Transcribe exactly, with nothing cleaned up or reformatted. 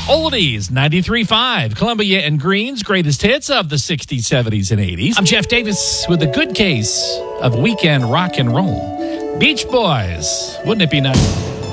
Oldies, ninety-three point five. Columbia and Green's greatest hits of the sixties, seventies, and eighties. I'm Jeff Davis with a good case of weekend rock and roll. Beach Boys, wouldn't it be nice?